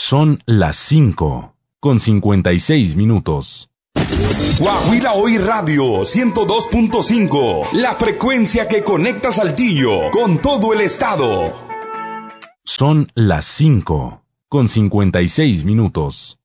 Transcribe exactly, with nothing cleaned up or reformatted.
Son las cinco, con cincuenta y seis minutos. Guajira Hoy Radio ciento dos punto cinco, la frecuencia que conecta Saltillo con todo el estado. Son las cinco, con cincuenta y seis minutos.